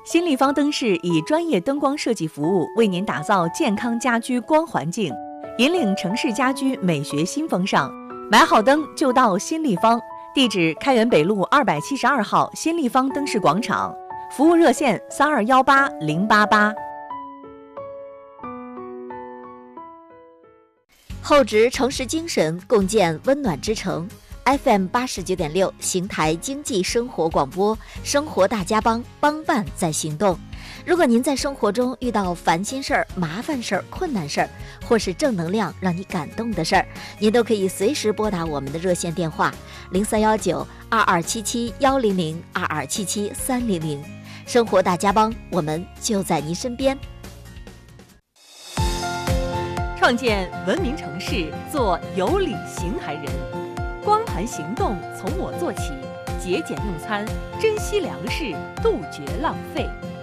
新立方灯饰以专业灯光设计服务，为您打造健康家居光环境，引领城市家居美学新风尚。买好灯就到新立方，地址开元北路272号新立方灯饰广场，服务热线3218-088。 厚植城市精神，共建温暖之城。FM 89.6邢台经济生活广播，生活大家帮，帮办在行动。如果您在生活中遇到烦心事儿、麻烦事儿、困难事儿，或是正能量让你感动的事儿，您都可以随时拨打我们的热线电话0319-2277-100，2277-300。生活大家帮，我们就在您身边。 创建文明城市，做有礼行台人。光盘行动从我做起，节俭用餐，珍惜粮食，杜绝浪费。